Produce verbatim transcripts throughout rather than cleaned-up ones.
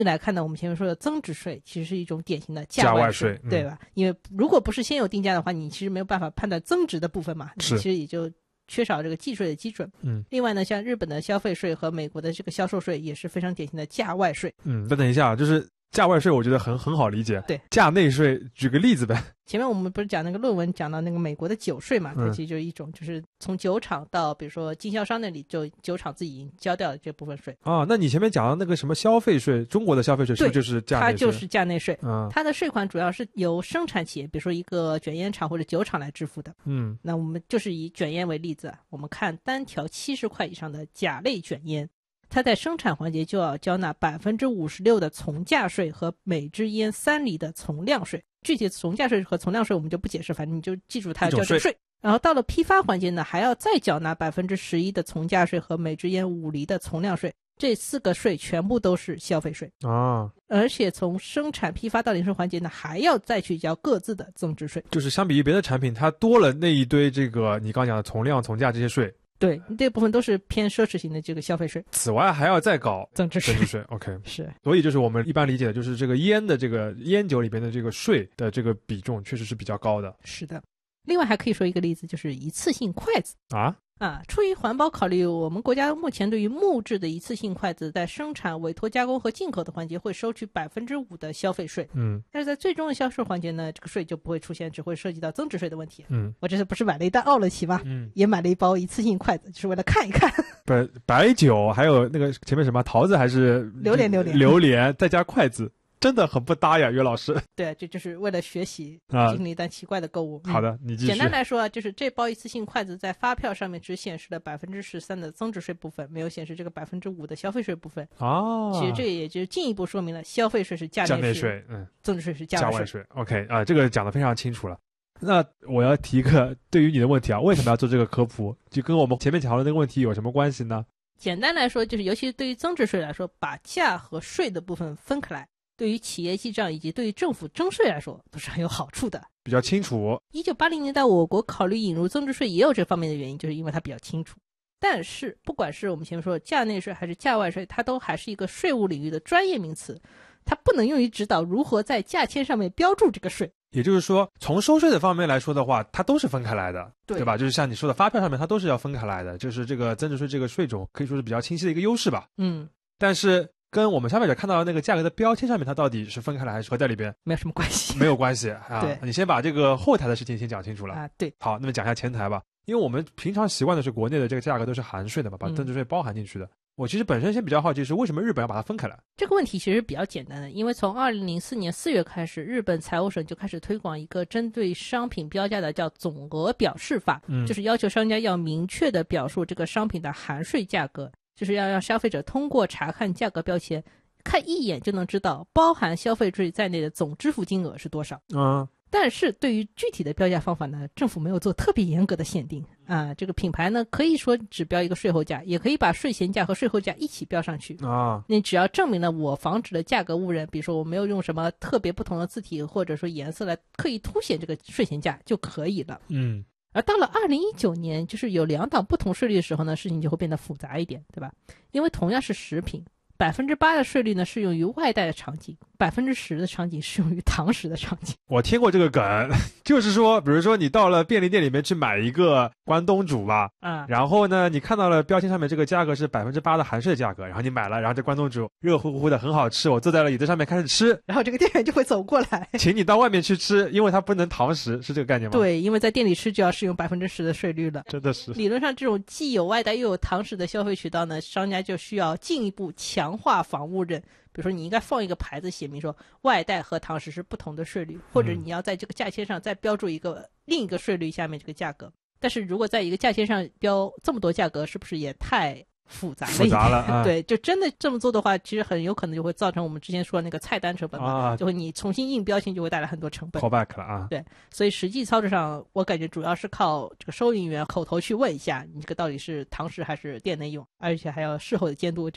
来看呢，我们前面说的增值税其实是一种典型的价外税， 价外税、嗯、 对吧？因为如果不是先有定价的话，你其实没有办法判断增值的部分嘛， 是其实也就缺少这个计税的基准。 嗯， 另外呢，像日本的消费税和美国的这个销售税也是非常典型的价外税。 嗯，那等一下，就是价外税我觉得很很好理解。 对， 价内税举个例子呗。 前面我们不是讲那个论文讲到那个美国的酒税嘛，它其实就是一种、嗯、就是从酒厂到比如说经销商那里，就酒厂自己已经交掉了这部分税。 啊，那你前面讲到那个什么消费税，中国的消费税是不是就是价内税？ 它就是价内税。 嗯， 它的税款主要是由生产企业，比如说一个卷烟厂或者酒厂来支付的。 嗯， 那我们就是以卷烟为例子，我们看单条七十块以上的甲类卷烟，它在生产环节就要交纳百分之五十六的从价税和每支烟三厘的从量税。具体从价税和从量税我们就不解释，反正你就记住它要交这个税。然后到了批发环节呢，还要再缴纳百分之十一的从价税和每支烟五厘的从量税。这四个税全部都是消费税啊， 而且从生产批发到零售环节呢，还要再去交各自的增值税。 就是相比于别的产品，它多了那一堆这个你刚讲的从量从价这些税。 对，这部分都是偏奢侈型的这个消费税。 此外还要再搞增值税。 增值税 OK 是， 所以就是我们一般理解的就是这个烟的这个烟酒里边的这个税的这个比重确实是比较高的。 是的。另外还可以说一个例子，就是一次性筷子啊啊，出于环保考虑，我们国家目前对于木质的一次性筷子在生产、委托加工和进口的环节会收取百分之五的消费税。 嗯， 但是在最终的销售环节呢，这个税就不会出现，只会涉及到增值税的问题。 嗯， 我这次不是买了一袋奥乐奇吗？ 嗯， 也买了一包一次性筷子，就是为了看一看。 白白酒，还有那个前面什么桃子还是榴莲，榴莲， 榴莲，再加筷子。真的很不搭呀，岳老师。 对，这就是为了学习啊， 经历一段奇怪的购物。 好的，你继续。 简单来说啊，就是这包一次性筷子在发票上面只显示了百分之十三的增值税部分，没有显示这个百分之五的消费税部分。 哦， 其实这也就进一步说明了消费税是价内税，嗯， 增值税是价外税。OK 啊，这个讲得非常清楚了。那我要提一个对于你的问题啊，为什么要做这个科普？就跟我们前面讲的那个问题有什么关系呢？ 简单来说，就是尤其是对于增值税来说，把价和税的部分分开来，对于企业记账以及对于政府征税来说都是很有好处的， 比较清楚。 一九八零年代我国考虑引入增值税也有这方面的原因，就是因为它比较清楚。但是不管是我们前面说的价内税还是价外税，它都还是一个税务领域的专业名词，它不能用于指导如何在价签上面标注这个税。 也就是说，从收税的方面来说的话，它都是分开来的， 对, 对吧？就是像你说的发票上面它都是要分开来的，就是这个增值税这个税种可以说是比较清晰的一个优势吧。 嗯， 但是跟我们消费者看到的那个价格的标签上面，它到底是分开来还是合在里边， 没有什么关系。 没有关系啊。 对， 你先把这个后台的事情先讲清楚了啊。对， 好，那么讲一下前台吧。因为我们平常习惯的是国内的这个价格都是含税的嘛，把增值税包含进去的。嗯，我其实本身先比较好奇是为什么日本要把它分开来。 这个问题其实比较简单的，因为从二零零四年四月开始，日本财务省就开始推广一个针对商品标价的叫总额表示法， 嗯， 就是要求商家要明确的表述这个商品的含税价格，就是要让消费者通过查看价格标签，看一眼就能知道包含消费税在内的总支付金额是多少。 嗯， 但是对于具体的标价方法呢，政府没有做特别严格的限定啊。这个品牌呢，可以说只标一个税后价，也可以把税前价和税后价一起标上去啊。 你只要证明了我防止了价格误认，比如说我没有用什么特别不同的字体或者说颜色来刻意凸显这个税前价就可以了。 嗯。 而到了二零一九年，就是有两档不同税率的时候呢，事情就会变得复杂一点，对吧？因为同样是食品，百分之八的税率呢适用于外带的场景，百分之十的场景适用于堂食的场景。 我听过这个梗，就是说，比如说你到了便利店里面去买一个关东煮吧， 啊、嗯， 然后呢，你看到了标签上面这个价格是百分之八的含税价格，然后你买了，然后这关东煮热乎乎的很好吃，我坐在了椅子上面开始吃， 然后这个店员就会走过来， 请你到外面去吃，因为它不能堂食，是这个概念吗？ 对，因为在店里吃就要适用百分之十的税率了。 真的是， 理论上这种既有外带又有堂食的消费渠道呢，商家就需要进一步强化防误认。比如说你应该放一个牌子写明说外带和堂食是不同的税率，或者你要在这个价签上再标注一个另一个税率下面这个价格。但是如果在一个价签上标这么多价格，是不是也太复杂了？ 复杂了、啊、 对，就真的这么做的话，其实很有可能就会造成我们之前说的那个菜单成本嘛， 啊， 就会你重新印标签就会带来很多成本。 callback 了啊。 对，所以实际操作上我感觉主要是靠这个收银员口头去问一下你这个到底是堂食还是店内用，而且还要事后的监督，就是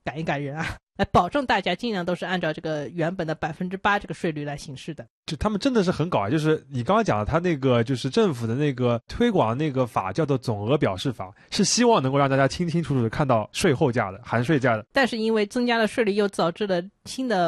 赶一赶人啊，来保证大家尽量都是按照这个原本的百分之八这个税率来行事的。 就他们真的是很搞啊！就是你刚刚讲的，他那个就是政府的那个推广那个法叫做总额表示法，是希望能够让大家清清楚楚的看到税后价的、含税价的。 但是因为增加了税率，又导致了新的